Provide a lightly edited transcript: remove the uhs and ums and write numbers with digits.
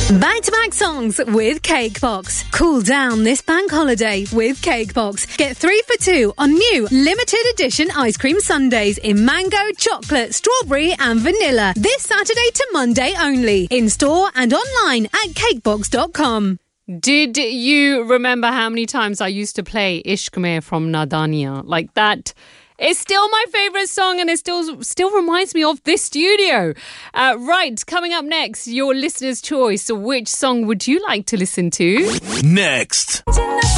Back-to-back songs with Cakebox. Cool down this bank holiday with Cakebox. Get 3 for 2 on new limited edition ice cream sundaes in mango, chocolate, strawberry and vanilla. This Saturday to Monday only. In store and online at cakebox.com. Did you remember how many times I used to play Ishq Mein from Nadania? Like that. It's still my favourite song and it still reminds me of this studio. Right, coming up next, your listener's choice. Which song would you like to listen to? Next.